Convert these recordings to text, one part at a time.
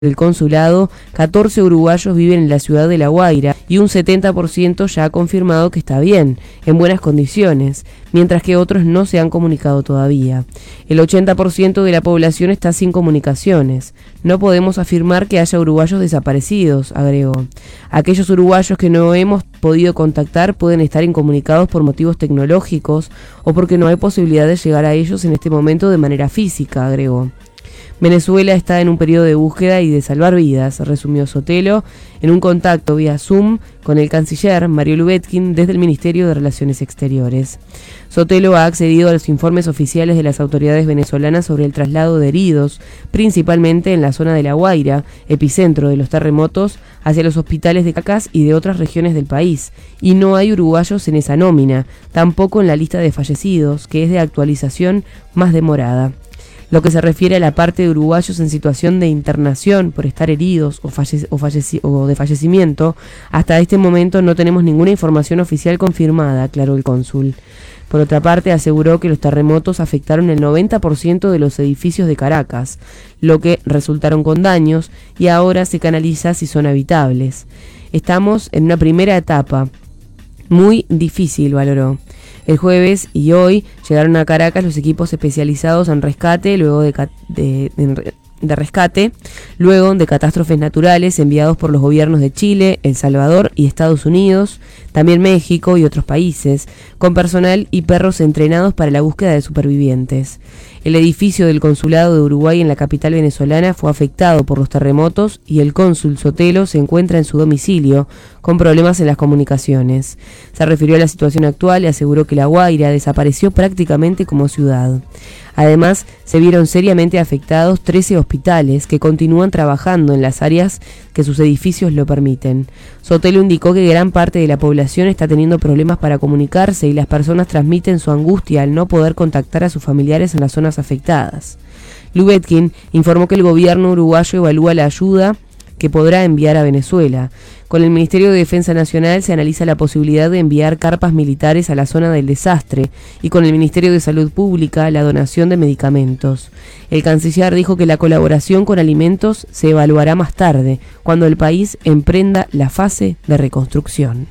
del consulado, 14 uruguayos viven en la ciudad de La Guaira y un 70% ya ha confirmado que está bien, en buenas condiciones, mientras que otros no se han comunicado todavía. El 80% de la población está sin comunicaciones. No podemos afirmar que haya uruguayos desaparecidos, agregó. Aquellos uruguayos que no hemos podido contactar pueden estar incomunicados por motivos tecnológicos o porque no hay posibilidad de llegar a ellos en este momento de manera física, agregó. Venezuela está en un periodo de búsqueda y de salvar vidas, resumió Sotelo en un contacto vía Zoom con el canciller Mario Lubetkin desde el Ministerio de Relaciones Exteriores. Sotelo ha accedido a los informes oficiales de las autoridades venezolanas sobre el traslado de heridos, principalmente en la zona de La Guaira, epicentro de los terremotos, hacia los hospitales de Caracas y de otras regiones del país, y no hay uruguayos en esa nómina, tampoco en la lista de fallecidos, que es de actualización más demorada. Lo que se refiere a la parte de uruguayos en situación de internación por estar heridos o de fallecimiento, hasta este momento no tenemos ninguna información oficial confirmada, aclaró el cónsul. Por otra parte, aseguró que los terremotos afectaron el 90% de los edificios de Caracas, lo que resultaron con daños y ahora se canaliza si son habitables. Estamos en una primera etapa muy difícil, valoró. El jueves y hoy llegaron a Caracas los equipos especializados en rescate, luego de catástrofes naturales enviados por los gobiernos de Chile, El Salvador y Estados Unidos, también México y otros países, con personal y perros entrenados para la búsqueda de supervivientes. El edificio del Consulado de Uruguay en la capital venezolana fue afectado por los terremotos y el cónsul Sotelo se encuentra en su domicilio con problemas en las comunicaciones. Se refirió a la situación actual y aseguró que La Guaira desapareció prácticamente como ciudad. Además, se vieron seriamente afectados 13 hospitales que continúan trabajando en las áreas que sus edificios lo permiten. Sotelo indicó que gran parte de la población está teniendo problemas para comunicarse y las personas transmiten su angustia al no poder contactar a sus familiares en las zonas afectadas. Lubetkin informó que el gobierno uruguayo evalúa la ayuda que podrá enviar a Venezuela. Con el Ministerio de Defensa Nacional se analiza la posibilidad de enviar carpas militares a la zona del desastre y con el Ministerio de Salud Pública la donación de medicamentos. El canciller dijo que la colaboración con alimentos se evaluará más tarde, cuando el país emprenda la fase de reconstrucción.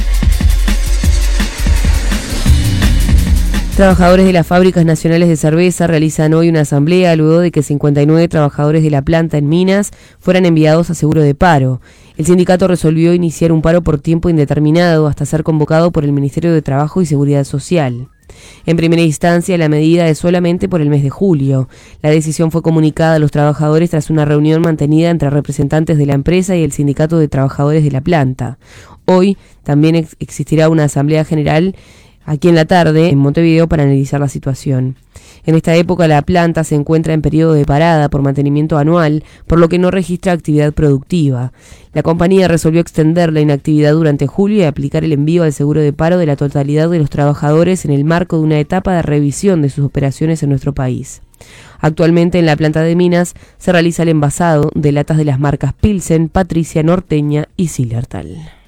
Trabajadores de las fábricas nacionales de cerveza realizan hoy una asamblea luego de que 59 trabajadores de la planta en Minas fueran enviados a seguro de paro. El sindicato resolvió iniciar un paro por tiempo indeterminado hasta ser convocado por el Ministerio de Trabajo y Seguridad Social. En primera instancia, la medida es solamente por el mes de julio. La decisión fue comunicada a los trabajadores tras una reunión mantenida entre representantes de la empresa y el sindicato de trabajadores de la planta. Hoy también existirá una asamblea general aquí en la tarde en Montevideo para analizar la situación. En esta época la planta se encuentra en periodo de parada por mantenimiento anual, por lo que no registra actividad productiva. La compañía resolvió extender la inactividad durante julio y aplicar el envío al seguro de paro de la totalidad de los trabajadores en el marco de una etapa de revisión de sus operaciones en nuestro país. Actualmente en la planta de Minas se realiza el envasado de latas de las marcas Pilsen, Patricia, Norteña y Zillertal.